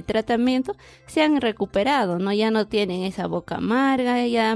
tratamiento se han recuperado, ¿no? Ya no tienen esa boca amarga, ya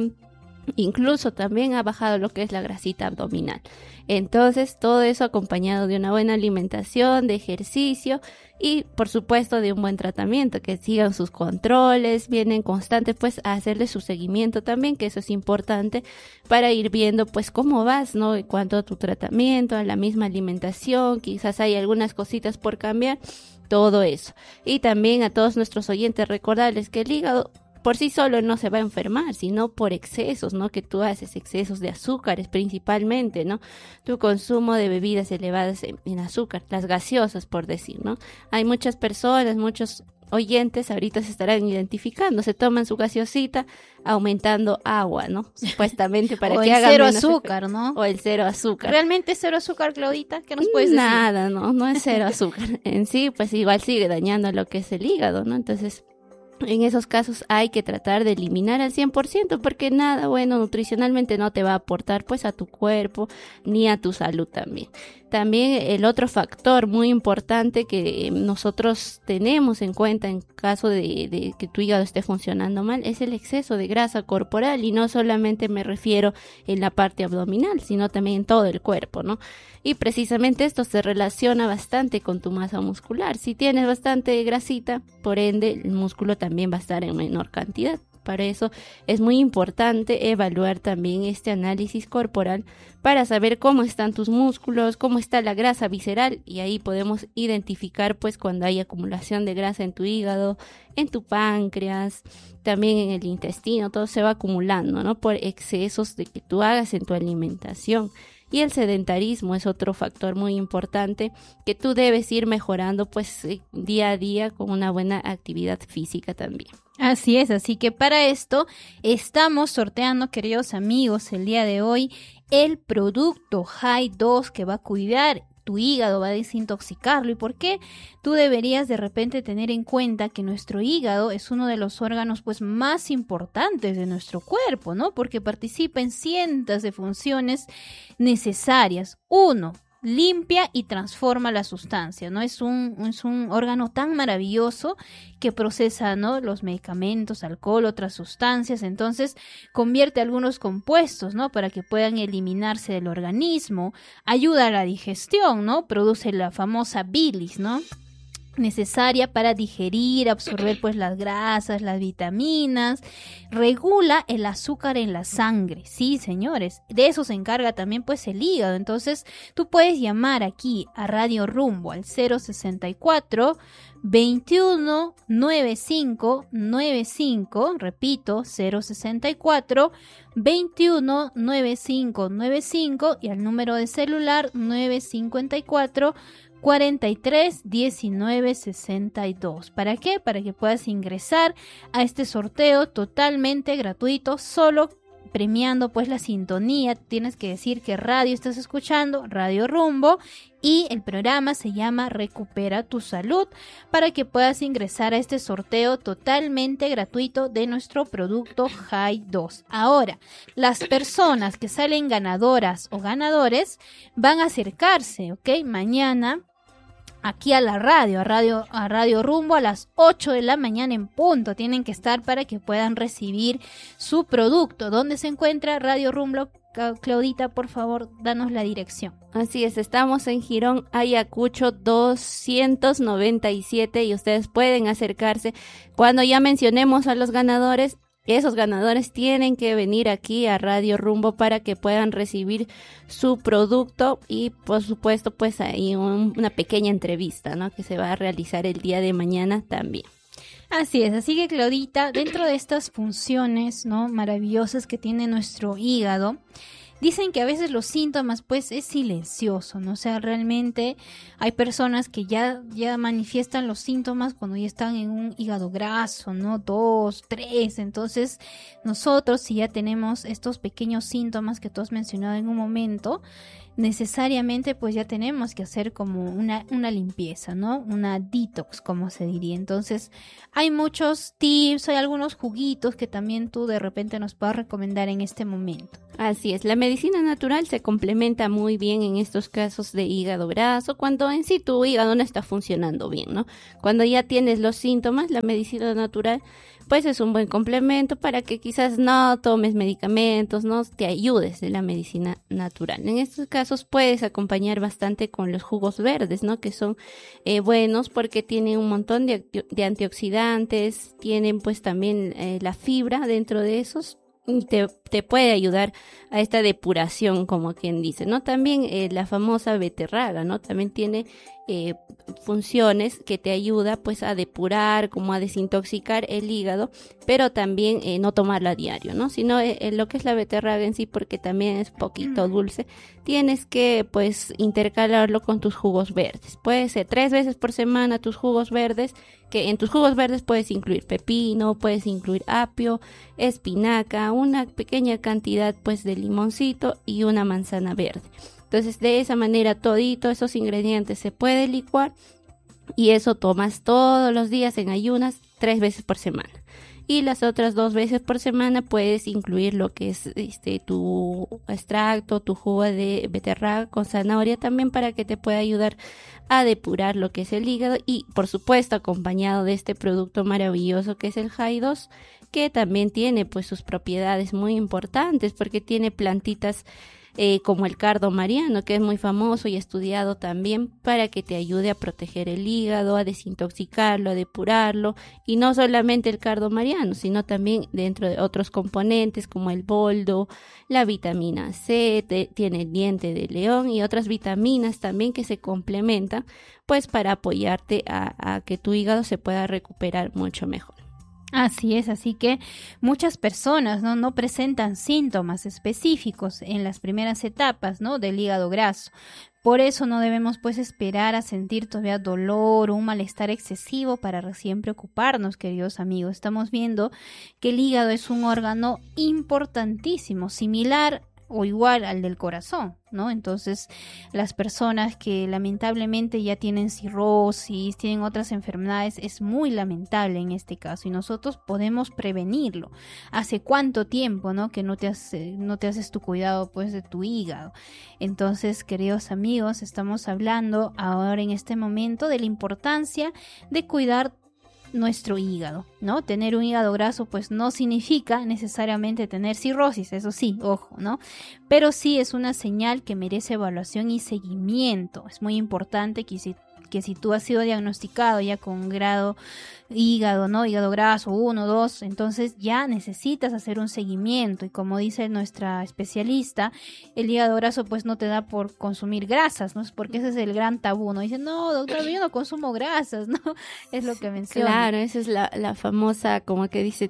incluso también ha bajado lo que es la grasita abdominal. Entonces, todo eso acompañado de una buena alimentación, de ejercicio y, por supuesto, de un buen tratamiento, que sigan sus controles, vienen constantes, pues, a hacerle su seguimiento también, que eso es importante para ir viendo, pues, cómo vas, ¿no? En cuanto a tu tratamiento, a la misma alimentación, quizás hay algunas cositas por cambiar, todo eso. Y también a todos nuestros oyentes recordarles que el hígado por sí solo no se va a enfermar, sino por excesos, ¿no? Que tú haces excesos de azúcares principalmente, ¿no? Tu consumo de bebidas elevadas en azúcar, las gaseosas, por decir, ¿no? Hay muchas personas, muchos oyentes ahorita se estarán identificando, se toman su gaseosita aumentando agua, ¿no? Supuestamente para que haga cero menos azúcar, ¿no? O el cero azúcar. ¿Realmente es cero azúcar, Claudita? ¿Qué nos puedes decir? Nada, no es cero azúcar. En sí, pues igual sigue dañando lo que es el hígado, ¿no? Entonces, en esos casos hay que tratar de eliminar al 100% porque nada bueno nutricionalmente no te va a aportar pues a tu cuerpo ni a tu salud también. También el otro factor muy importante que nosotros tenemos en cuenta en caso de que tu hígado esté funcionando mal es el exceso de grasa corporal, y no solamente me refiero en la parte abdominal, sino también en todo el cuerpo, ¿no? Y precisamente esto se relaciona bastante con tu masa muscular. Si tienes bastante grasita, por ende el músculo también va a estar en menor cantidad. Para eso es muy importante evaluar también este análisis corporal para saber cómo están tus músculos, cómo está la grasa visceral, y ahí podemos identificar pues cuando hay acumulación de grasa en tu hígado, en tu páncreas, también en el intestino, todo se va acumulando, ¿no? Por excesos de que tú hagas en tu alimentación. Y el sedentarismo es otro factor muy importante que tú debes ir mejorando pues día a día con una buena actividad física también. Así es, así que para esto estamos sorteando, queridos amigos, el día de hoy el producto High 2 que va a cuidar tu hígado, va a desintoxicarlo. ¿Y por qué? Tú deberías de repente tener en cuenta que nuestro hígado es uno de los órganos pues más importantes de nuestro cuerpo, ¿no? Porque participa en cientos de funciones necesarias. Uno, limpia y transforma la sustancia, ¿no? Es un órgano tan maravilloso que procesa, ¿no? Los medicamentos, alcohol, otras sustancias, entonces convierte algunos compuestos, ¿no? Para que puedan eliminarse del organismo, ayuda a la digestión, ¿no? Produce la famosa bilis, ¿no? Necesaria para digerir, absorber pues las grasas, las vitaminas, regula el azúcar en la sangre, sí señores, de eso se encarga también pues el hígado. Entonces tú puedes llamar aquí a Radio Rumbo al 064 21 95 95, repito, 064 21 95 95 y al número de celular 954 43 19 62. ¿Para qué? Para que puedas ingresar a este sorteo totalmente gratuito, solo premiando pues la sintonía. Tienes que decir qué radio estás escuchando, Radio Rumbo, y el programa se llama Recupera tu Salud, para que puedas ingresar a este sorteo totalmente gratuito de nuestro producto High 2. Ahora, las personas que salen ganadoras o ganadores van a acercarse, ¿ok? Mañana aquí a la radio, a Radio Rumbo a las 8 de la mañana en punto. Tienen que estar para que puedan recibir su producto. ¿Dónde se encuentra Radio Rumbo? Claudita, por favor, danos la dirección. Así es, estamos en Girón Ayacucho 297 y ustedes pueden acercarse. Cuando ya mencionemos a los ganadores, esos ganadores tienen que venir aquí a Radio Rumbo para que puedan recibir su producto y por supuesto pues hay una pequeña entrevista, ¿no? Que se va a realizar el día de mañana también. Así es, así que Claudita, dentro de estas funciones, ¿no? maravillosas que tiene nuestro hígado, dicen que a veces los síntomas pues es silencioso, ¿no? O sea, realmente hay personas que ya manifiestan los síntomas cuando ya están en un hígado graso, ¿no? 2, 3, entonces nosotros si ya tenemos estos pequeños síntomas que tú has mencionado en un momento, necesariamente pues ya tenemos que hacer como una limpieza, ¿no? Una detox, como se diría. Entonces hay muchos tips, hay algunos juguitos que también tú de repente nos puedas recomendar en este momento. Así es, la medicina medicina natural se complementa muy bien en estos casos de hígado graso, cuando en sí tu hígado no está funcionando bien, ¿no? Cuando ya tienes los síntomas, la medicina natural pues es un buen complemento para que quizás no tomes medicamentos, no te ayudes de la medicina natural. En estos casos puedes acompañar bastante con los jugos verdes, ¿no? Que son buenos porque tienen un montón de antioxidantes, tienen pues también la fibra dentro de esos. Te puede ayudar a esta depuración, como quien dice, ¿no? También la famosa beterraga, ¿no? También tiene funciones que te ayuda pues a depurar, como a desintoxicar el hígado, pero también no tomarla a diario, ¿no? Sino lo que es la beterraga en sí, porque también es poquito dulce, tienes que pues intercalarlo con tus jugos verdes. Puede ser 3 veces por semana tus jugos verdes, que en tus jugos verdes puedes incluir pepino, puedes incluir apio, espinaca, una pequeña cantidad pues de limoncito y una manzana verde. Entonces de esa manera todito esos ingredientes se puede licuar y eso tomas todos los días en ayunas 3 veces por semana. Y las otras 2 veces por semana puedes incluir lo que es tu extracto, tu jugo de beterraga con zanahoria también, para que te pueda ayudar a depurar lo que es el hígado, y por supuesto acompañado de este producto maravilloso que es el Jai 2, que también tiene pues sus propiedades muy importantes porque tiene plantitas como el cardo mariano, que es muy famoso y estudiado también, para que te ayude a proteger el hígado, a desintoxicarlo, a depurarlo, y no solamente el cardo mariano, sino también dentro de otros componentes como el boldo, la vitamina C, tiene el diente de león y otras vitaminas también que se complementan pues para apoyarte a que tu hígado se pueda recuperar mucho mejor. Así es, así que muchas personas no presentan síntomas específicos en las primeras etapas, ¿no?, del hígado graso. Por eso no debemos pues esperar a sentir todavía dolor o un malestar excesivo para recién preocuparnos, queridos amigos. Estamos viendo que el hígado es un órgano importantísimo, similar o igual al del corazón, ¿no? Entonces, las personas que lamentablemente ya tienen cirrosis, tienen otras enfermedades, es muy lamentable en este caso, y nosotros podemos prevenirlo. ¿Hace cuánto tiempo, no, que no te haces tu cuidado pues de tu hígado? Entonces, queridos amigos, estamos hablando ahora en este momento de la importancia de cuidar nuestro hígado, ¿no? Tener un hígado graso pues no significa necesariamente tener cirrosis, eso sí, ojo, ¿no? Pero sí es una señal que merece evaluación y seguimiento. Es muy importante que si tú has sido diagnosticado ya con grado hígado, ¿no?, hígado graso 1, 2, entonces ya necesitas hacer un seguimiento. Y como dice nuestra especialista, el hígado graso pues no te da por consumir grasas, ¿no? Es porque ese es el gran tabú, ¿no? Dicen, no, doctora, yo no consumo grasas, ¿no? Es lo que menciona. Claro, esa es la famosa, como que dice,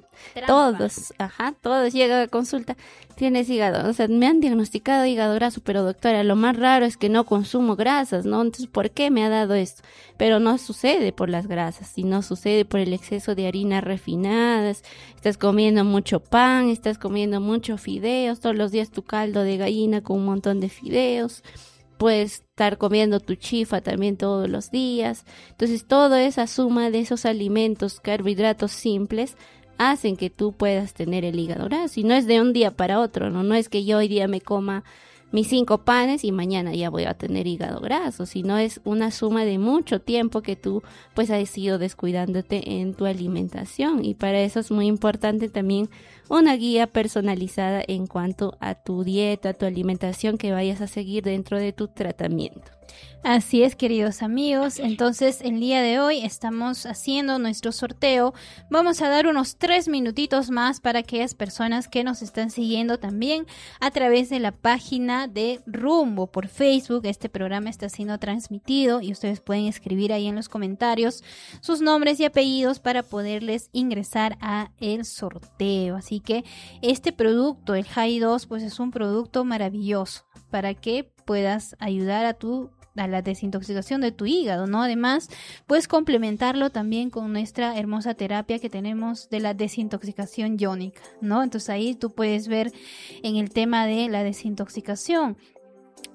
todos llegan a consulta, tienes hígado, o sea, me han diagnosticado hígado graso, pero doctora, lo más raro es que no consumo grasas, ¿no? Entonces, ¿por qué me ha dado esto? Pero no sucede por las grasas, sino sucede por el exceso de harinas refinadas. Estás comiendo mucho pan, estás comiendo mucho fideos, todos los días tu caldo de gallina con un montón de fideos. Puedes estar comiendo tu chifa también todos los días. Entonces, toda esa suma de esos alimentos, carbohidratos simples, hacen que tú puedas tener el hígado graso. Y no es de un día para otro, no es que yo hoy día me coma mis 5 panes y mañana ya voy a tener hígado graso, sino es una suma de mucho tiempo que tú pues has ido descuidándote en tu alimentación, y para eso es muy importante también una guía personalizada en cuanto a tu dieta, a tu alimentación que vayas a seguir dentro de tu tratamiento. Así es, queridos amigos. Entonces, el día de hoy estamos haciendo nuestro sorteo. Vamos a dar unos 3 minutitos más para aquellas personas que nos están siguiendo también a través de la página de Rumbo por Facebook. Este programa está siendo transmitido y ustedes pueden escribir ahí en los comentarios sus nombres y apellidos para poderles ingresar a el sorteo. Así que este producto, el Jai 2, pues es un producto maravilloso para que puedas ayudar a la desintoxicación de tu hígado, ¿no? Además, puedes complementarlo también con nuestra hermosa terapia que tenemos de la desintoxicación iónica, ¿no? Entonces ahí tú puedes ver en el tema de la desintoxicación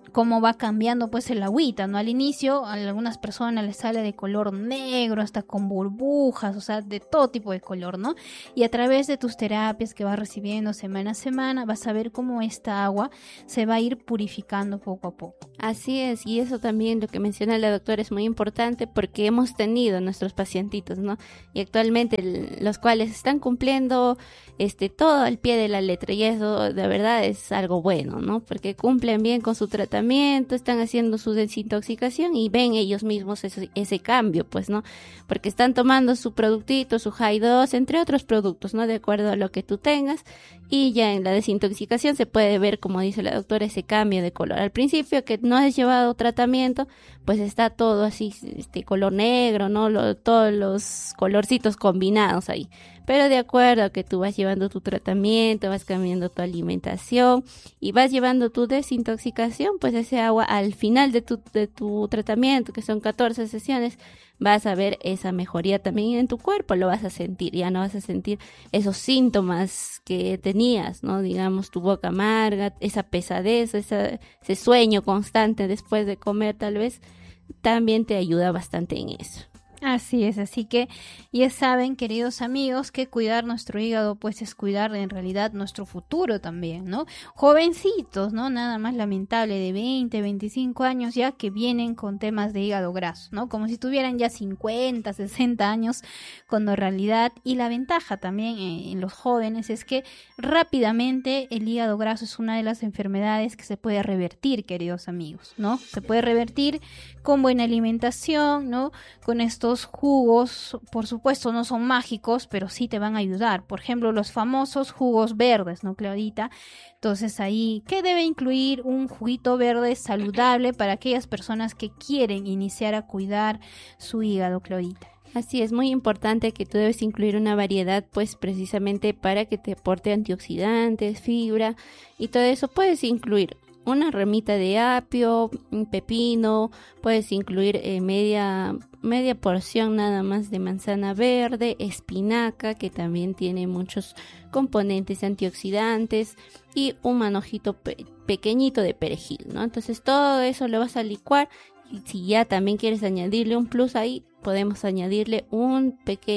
cómo va cambiando pues el agüita, ¿no? Al inicio a algunas personas les sale de color negro, hasta con burbujas, o sea, de todo tipo de color, ¿no? Y a través de tus terapias que vas recibiendo semana a semana, vas a ver cómo esta agua se va a ir purificando poco a poco. Así es, y eso también lo que menciona la doctora es muy importante porque hemos tenido nuestros pacientitos, ¿no? Y actualmente los cuales están cumpliendo todo al pie de la letra, y eso de verdad es algo bueno, ¿no? Porque cumplen bien con su tratamiento, están haciendo su desintoxicación y ven ellos mismos ese cambio, pues, ¿no? Porque están tomando su productito, su High 2, entre otros productos, ¿no? De acuerdo a lo que tú tengas, y ya en la desintoxicación se puede ver, como dice la doctora, ese cambio de color. Al principio que no has llevado tratamiento, pues está todo así, color negro, ¿no? Todos los colorcitos combinados ahí. Pero de acuerdo a que tú vas llevando tu tratamiento, vas cambiando tu alimentación y vas llevando tu desintoxicación, pues ese agua al final de tu tratamiento, que son 14 sesiones, vas a ver esa mejoría también en tu cuerpo, lo vas a sentir, ya no vas a sentir esos síntomas que tenías, ¿no? Digamos, tu boca amarga, esa pesadez, ese sueño constante después de comer tal vez, también te ayuda bastante en eso. Así es, así que ya saben, queridos amigos, que cuidar nuestro hígado pues es cuidar en realidad nuestro futuro también, ¿no? Jovencitos, ¿no? Nada más lamentable de 20, 25 años ya que vienen con temas de hígado graso, ¿no? Como si tuvieran ya 50, 60 años, cuando en realidad, y la ventaja también en los jóvenes es que rápidamente el hígado graso es una de las enfermedades que se puede revertir, queridos amigos, ¿no? Se puede revertir con buena alimentación, ¿no? Con estos jugos, por supuesto, no son mágicos, pero sí te van a ayudar. Por ejemplo, los famosos jugos verdes, ¿no, Claudita? Entonces ahí, ¿qué debe incluir un juguito verde saludable para aquellas personas que quieren iniciar a cuidar su hígado, Claudita? Así es, muy importante que tú debes incluir una variedad, pues precisamente para que te aporte antioxidantes, fibra y todo eso. Puedes incluir una ramita de apio, un pepino, puedes incluir media porción nada más de manzana verde, espinaca, que también tiene muchos componentes antioxidantes, y un manojito pequeñito de perejil, ¿no? Entonces todo eso lo vas a licuar, y si ya también quieres añadirle un plus ahí, podemos añadirle una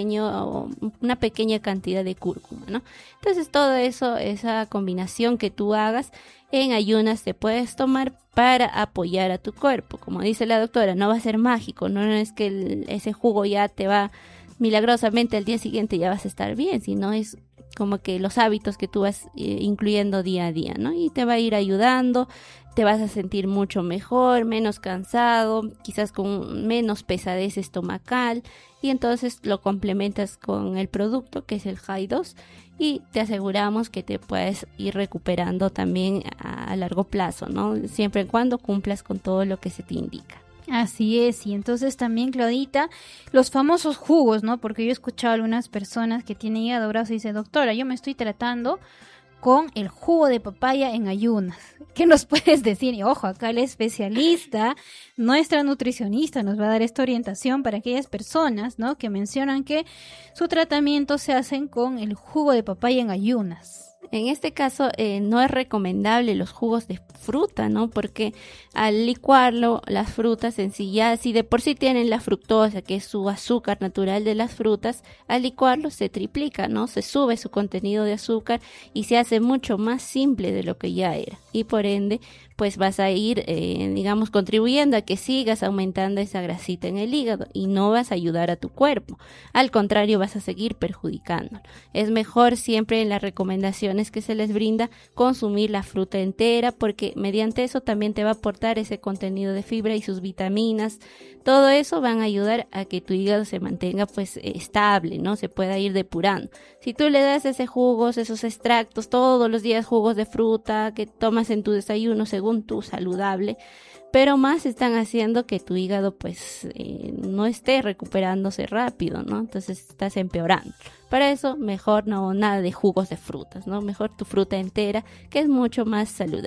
pequeña cantidad de cúrcuma, ¿no? Entonces todo eso, esa combinación que tú hagas en ayunas te puedes tomar para apoyar a tu cuerpo. Como dice la doctora, no va a ser mágico, no es que ese jugo ya te va milagrosamente al día siguiente ya vas a estar bien, sino es como que los hábitos que tú vas incluyendo día a día, ¿no? Y te va a ir ayudando, te vas a sentir mucho mejor, menos cansado, quizás con menos pesadez estomacal, y entonces lo complementas con el producto que es el High 2 y te aseguramos que te puedes ir recuperando también a largo plazo, ¿no? Siempre y cuando cumplas con todo lo que se te indica. Así es, y entonces también, Claudita, los famosos jugos, ¿no? Porque yo he escuchado a algunas personas que tienen hígado graso y dicen, doctora, yo me estoy tratando con el jugo de papaya en ayunas. ¿Qué nos puedes decir? Y ojo, acá el especialista, nuestra nutricionista, nos va a dar esta orientación para aquellas personas, ¿no? Que mencionan que su tratamiento se hacen con el jugo de papaya en ayunas. En este caso no es recomendable los jugos de fruta, ¿no? Porque al licuarlo, las frutas en sí ya, si de por sí tienen la fructosa, que es su azúcar natural de las frutas, al licuarlo se triplica, ¿no? Se sube su contenido de azúcar y se hace mucho más simple de lo que ya era. Y por ende, pues vas a ir, digamos, contribuyendo a que sigas aumentando esa grasita en el hígado y no vas a ayudar a tu cuerpo. Al contrario, vas a seguir perjudicándolo. Es mejor siempre en las recomendaciones que se les brinda consumir la fruta entera, porque mediante eso también te va a aportar ese contenido de fibra y sus vitaminas. Todo eso van a ayudar a que tu hígado se mantenga pues estable, ¿no? Se pueda ir depurando. Si tú le das ese jugos, esos extractos, todos los días jugos de fruta que tomas en tu desayuno según tu saludable, pero más están haciendo que tu hígado pues no esté recuperándose rápido, ¿no? Entonces estás empeorando. Para eso mejor no nada de jugos de frutas, ¿no? Mejor tu fruta entera, que es mucho más saludable.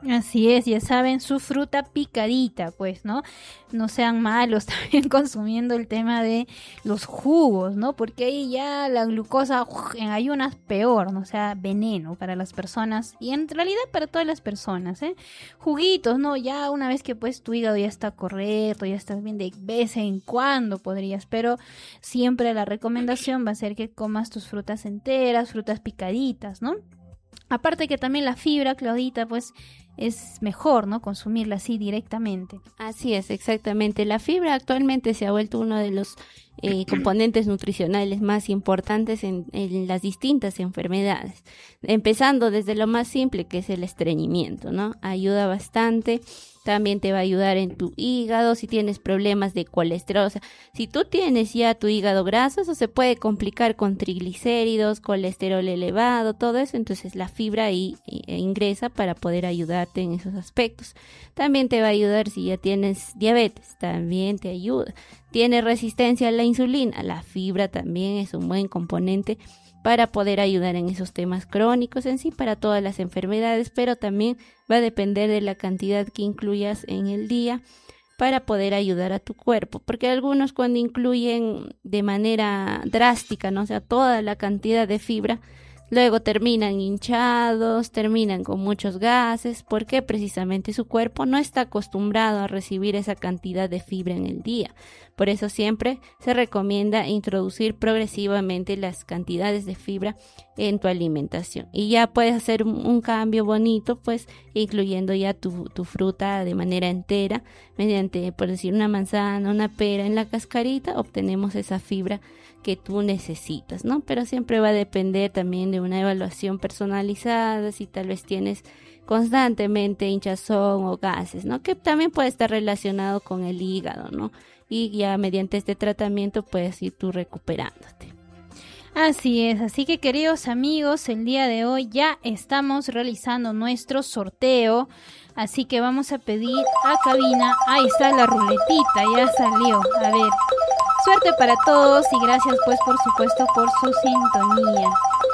Así es, ya saben, su fruta picadita, pues, ¿no? No sean malos también consumiendo el tema de los jugos, ¿no? Porque ahí ya la glucosa en ayunas peor, ¿no? O sea, veneno para las personas y en realidad para todas las personas, ¿eh? Juguitos, ¿no? Ya una vez que pues tu hígado ya está correcto, ya estás bien, de vez en cuando podrías, pero siempre la recomendación va a ser que comas tus frutas enteras, frutas picaditas, ¿no? Aparte que también la fibra, Claudita, pues es mejor, ¿no? Consumirla así directamente. Así es, exactamente. La fibra actualmente se ha vuelto uno de los componentes nutricionales más importantes en las distintas enfermedades. Empezando desde lo más simple, que es el estreñimiento, ¿no? Ayuda bastante. También te va a ayudar en tu hígado si tienes problemas de colesterol. O sea, si tú tienes ya tu hígado graso, eso se puede complicar con triglicéridos, colesterol elevado, todo eso. Entonces la fibra ahí ingresa para poder ayudarte en esos aspectos. También te va a ayudar si ya tienes diabetes, también te ayuda. Tienes resistencia a la insulina, la fibra también es un buen componente para poder ayudar en esos temas crónicos en sí, para todas las enfermedades, pero también va a depender de la cantidad que incluyas en el día para poder ayudar a tu cuerpo, porque algunos cuando incluyen de manera drástica, ¿no? O sea, toda la cantidad de fibra, luego terminan hinchados, terminan con muchos gases, porque precisamente su cuerpo no está acostumbrado a recibir esa cantidad de fibra en el día. Por eso siempre se recomienda introducir progresivamente las cantidades de fibra en tu alimentación. Y ya puedes hacer un cambio bonito, pues incluyendo ya tu fruta de manera entera, mediante, por decir, una manzana, una pera en la cascarita, obtenemos esa fibra que tú necesitas, ¿no? Pero siempre va a depender también de una evaluación personalizada, si tal vez tienes constantemente hinchazón o gases, ¿no? Que también puede estar relacionado con el hígado, ¿no? Y ya mediante este tratamiento puedes ir tú recuperándote. Así es, así que queridos amigos, el día de hoy ya estamos realizando nuestro sorteo, así que vamos a pedir a cabina, ahí está la ruletita, ya salió, a ver, suerte para todos y gracias pues por supuesto por su sintonía.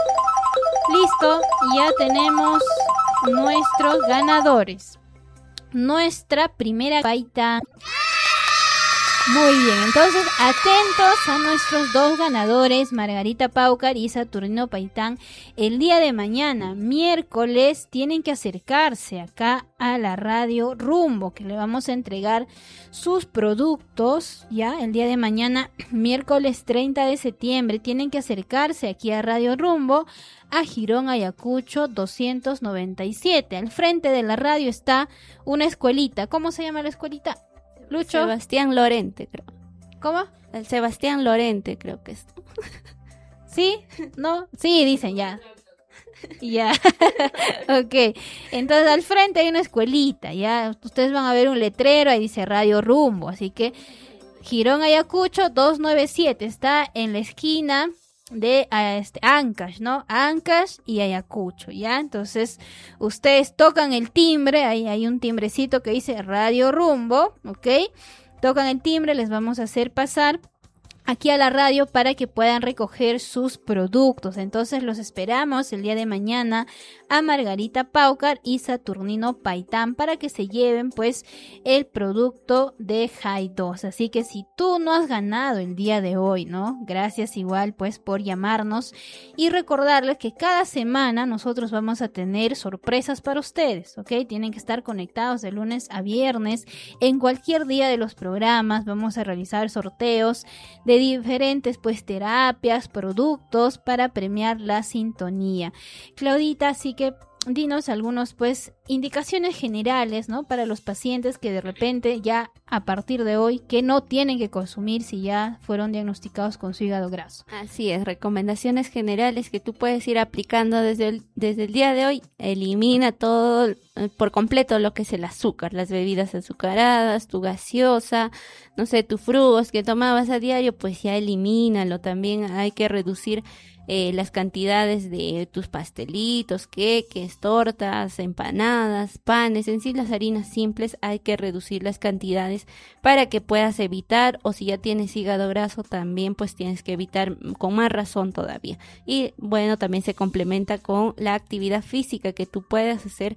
Listo, ya tenemos nuestros ganadores. Nuestra primera paita. Muy bien, entonces atentos a nuestros dos ganadores, Margarita Paucar y Saturnino Paitán. El día de mañana, miércoles, tienen que acercarse acá a la Radio Rumbo, que le vamos a entregar sus productos, ya, el día de mañana, miércoles 30 de septiembre, tienen que acercarse aquí a Radio Rumbo, a Girón Ayacucho 297. Al frente de la radio está una escuelita. ¿Cómo se llama la escuelita? Lucho. Sebastián Lorente, creo. ¿Cómo? El Sebastián Lorente, creo que es. ¿Sí? ¿No? Sí, dicen ya. Ya. Ok. Entonces al frente hay una escuelita, ya. Ustedes van a ver un letrero, ahí dice Radio Rumbo. Así que Girón Ayacucho 297 está en la esquina de Ancash, ¿no? Ancash y Ayacucho, ¿ya? Entonces, ustedes tocan el timbre, ahí hay un timbrecito que dice Radio Rumbo, ¿ok? Tocan el timbre, les vamos a hacer pasar aquí a la radio para que puedan recoger sus productos. Entonces los esperamos el día de mañana a Margarita Paucar y Saturnino Paitán para que se lleven pues el producto de High 2. Así que si tú no has ganado el día de hoy, ¿no? Gracias igual pues por llamarnos y recordarles que cada semana nosotros vamos a tener sorpresas para ustedes, ¿ok? Tienen que estar conectados de lunes a viernes en cualquier día de los programas. Vamos a realizar sorteos de diferentes pues terapias, productos para premiar la sintonía. Claudita, así que dinos algunos pues indicaciones generales, ¿no? Para los pacientes que de repente ya a partir de hoy que no tienen que consumir si ya fueron diagnosticados con su hígado graso. Así es, recomendaciones generales que tú puedes ir aplicando desde el día de hoy. Elimina todo por completo lo que es el azúcar, las bebidas azucaradas, tu gaseosa, no sé, tus frugos que tomabas a diario, pues ya elimínalo. También hay que reducir las cantidades de tus pastelitos, queques, tortas, empanadas, panes, en sí las harinas simples hay que reducir las cantidades para que puedas evitar, o si ya tienes hígado graso también pues tienes que evitar con más razón todavía. Y bueno, también se complementa con la actividad física que tú puedas hacer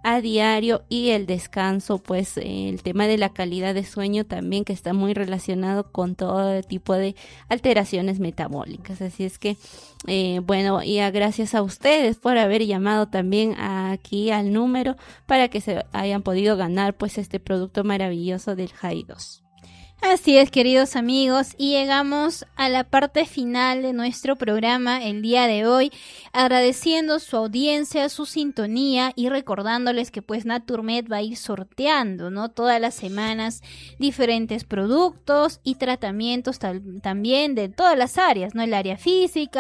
a diario, y el descanso, pues el tema de la calidad de sueño también, que está muy relacionado con todo tipo de alteraciones metabólicas. Así es que bueno, y gracias a ustedes por haber llamado también aquí al número para que se hayan podido ganar pues este producto maravilloso del High2. Así es, queridos amigos, y llegamos a la parte final de nuestro programa el día de hoy, agradeciendo su audiencia, su sintonía y recordándoles que pues Naturmed va a ir sorteando, ¿no? Todas las semanas diferentes productos y tratamientos también de todas las áreas, ¿no? El área física,